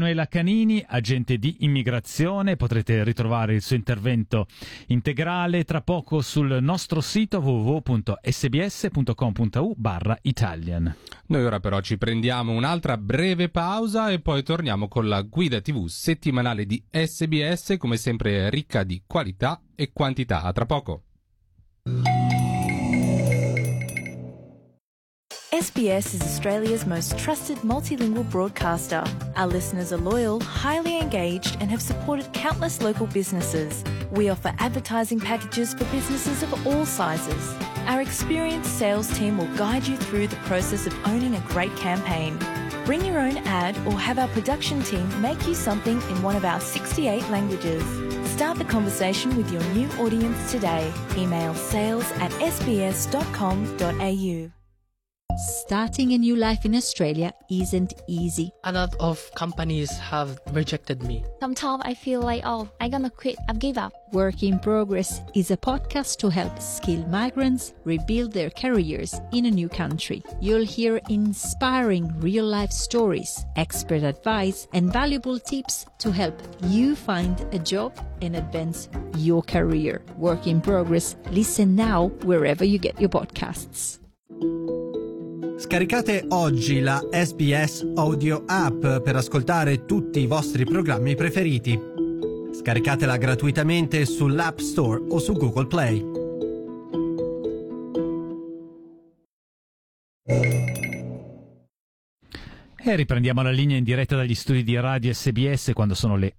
Emanuela Canini, agente di immigrazione. Potrete ritrovare il suo intervento integrale tra poco sul nostro sito www.sbs.com.au/Italian. Noi ora però ci prendiamo un'altra breve pausa e poi torniamo con la guida TV settimanale di SBS, come sempre ricca di qualità e quantità. A tra poco. SBS is Australia's most trusted multilingual broadcaster. Our listeners are loyal, highly engaged, and have supported countless local businesses. We offer advertising packages for businesses of all sizes. Our experienced sales team will guide you through the process of owning a great campaign. Bring your own ad or have our production team make you something in one of our 68 languages. Start the conversation with your new audience today. Email sales@sbs.com.au. Starting a new life in Australia isn't easy. A lot of companies have rejected me. Sometimes I feel like, I'm gonna quit, I've give up. Work in Progress is a podcast to help skilled migrants rebuild their careers in a new country. You'll hear inspiring real-life stories, expert advice, and valuable tips to help you find a job and advance your career. Work in Progress. Listen now wherever you get your podcasts. Scaricate oggi la SBS Audio App per ascoltare tutti i vostri programmi preferiti. Scaricatela gratuitamente sull'App Store o su Google Play. E riprendiamo la linea in diretta dagli studi di Radio SBS quando sono le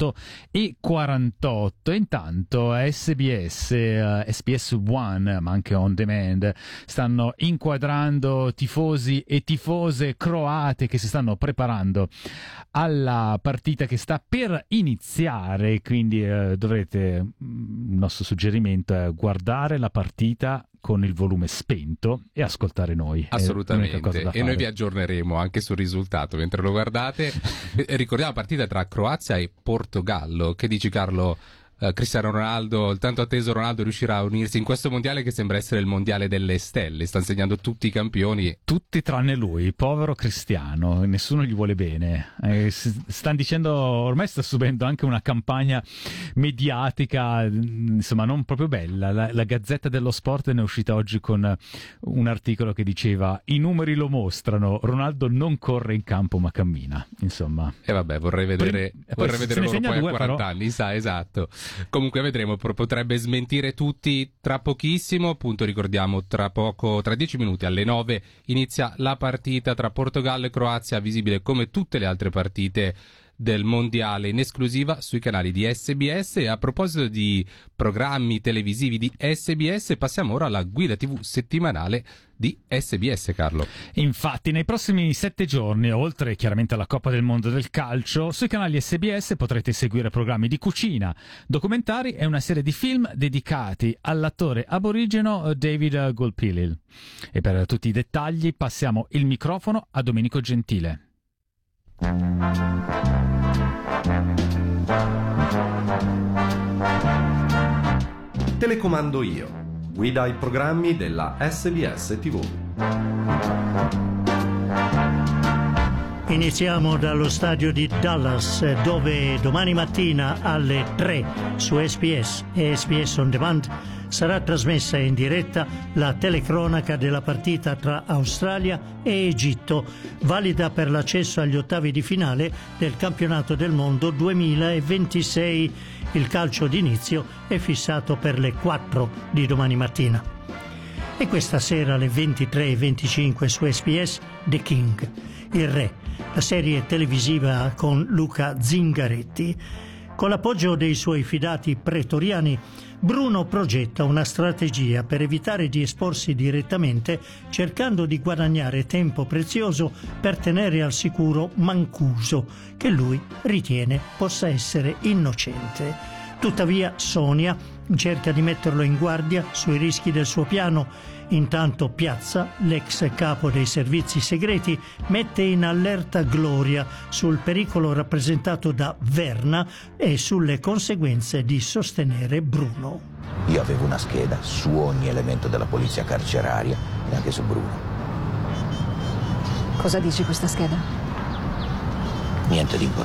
8:48. Intanto SBS One, ma anche On Demand, stanno inquadrando tifosi e tifose croate che si stanno preparando alla partita che sta per iniziare, quindi dovrete, il nostro suggerimento è guardare la partita con il volume spento e ascoltare noi. Assolutamente, e noi vi aggiorneremo anche sul risultato mentre lo guardate. Ricordiamo la partita tra Croazia e Portogallo. Che dici, Carlo? Cristiano Ronaldo, il tanto atteso Ronaldo, riuscirà a unirsi in questo mondiale che sembra essere il mondiale delle stelle, sta insegnando tutti i campioni. Tutti tranne lui, povero Cristiano, nessuno gli vuole bene. Stanno dicendo, ormai sta subendo anche una campagna mediatica, insomma non proprio bella. La Gazzetta dello Sport ne è uscita oggi con un articolo che diceva: i numeri lo mostrano, Ronaldo non corre in campo ma cammina, insomma. E vabbè, vorrei vedere loro poi a 40 però anni, sa, esatto. Comunque vedremo, potrebbe smentire tutti tra pochissimo. Appunto, ricordiamo, tra 10 minuti alle 9 inizia la partita tra Portogallo e Croazia, visibile come tutte le altre partite del mondiale in esclusiva sui canali di SBS. E a proposito di programmi televisivi di SBS, passiamo ora alla guida TV settimanale di SBS, Carlo. Infatti, nei prossimi 7 giorni, oltre chiaramente alla Coppa del Mondo del calcio, sui canali SBS potrete seguire programmi di cucina, documentari e una serie di film dedicati all'attore aborigeno David Gulpilil. E per tutti i dettagli passiamo il microfono a Domenico Gentile. Telecomando io. Guida ai programmi della SBS TV. Iniziamo dallo stadio di Dallas, dove domani mattina alle 3 su SBS e SBS On Demand sarà trasmessa in diretta la telecronaca della partita tra Australia e Egitto, valida per l'accesso agli ottavi di finale del Campionato del Mondo 2026. Il calcio d'inizio è fissato per le 4 di domani mattina. E questa sera alle 23:25 su SBS The King, il re, la serie televisiva con Luca Zingaretti. Con l'appoggio dei suoi fidati pretoriani, Bruno progetta una strategia per evitare di esporsi direttamente, cercando di guadagnare tempo prezioso per tenere al sicuro Mancuso, che lui ritiene possa essere innocente. Tuttavia Sonia cerca di metterlo in guardia sui rischi del suo piano. Intanto Piazza, l'ex capo dei servizi segreti, mette in allerta Gloria sul pericolo rappresentato da Verna e sulle conseguenze di sostenere Bruno. Io avevo una scheda su ogni elemento della polizia carceraria e anche su Bruno. Cosa dice questa scheda? Niente di importante.